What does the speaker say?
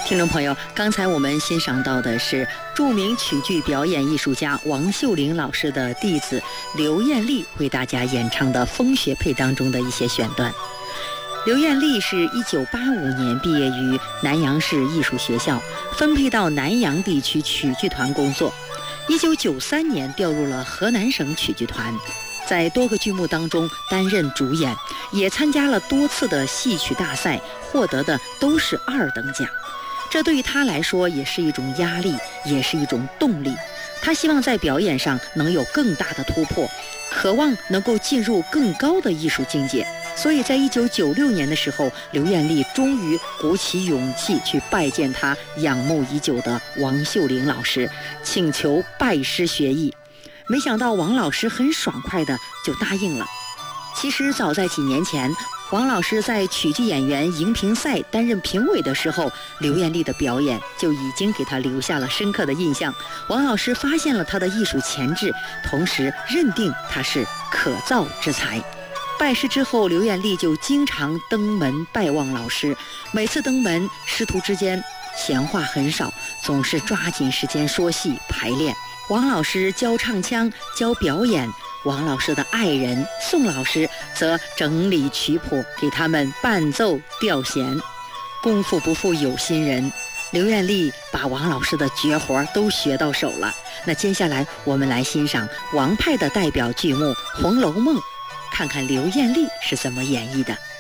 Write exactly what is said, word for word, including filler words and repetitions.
听众朋友，刚才我们欣赏到的是著名曲剧表演艺术家王秀玲老师的弟子刘艳丽为大家演唱的《风雪配》当中的一些选段。刘艳丽是一九八五年毕业于南阳市艺术学校，分配到南阳地区曲剧团工作。一九九三年调入了河南省曲剧团，在多个剧目当中担任主演，也参加了多次的戏曲大赛，获得的都是二等奖。这对于他来说也是一种压力，也是一种动力。他希望在表演上能有更大的突破，渴望能够进入更高的艺术境界。所以在一九九六年的时候，刘艳丽终于鼓起勇气去拜见他仰慕已久的王秀玲老师，请求拜师学艺。没想到王老师很爽快的就答应了。其实早在几年前，王老师在曲剧演员荧屏赛担任评委的时候，刘艳丽的表演就已经给他留下了深刻的印象。王老师发现了他的艺术潜质，同时认定他是可造之才。拜师之后，刘艳丽就经常登门拜望老师，每次登门，师徒之间闲话很少，总是抓紧时间说戏排练。王老师教唱腔，教表演，王老师的爱人宋老师则整理曲谱，给他们伴奏调弦。功夫不负有心人，刘艳丽把王老师的绝活都学到手了。那接下来我们来欣赏王派的代表剧目《红楼梦》，看看刘艳丽是怎么演绎的。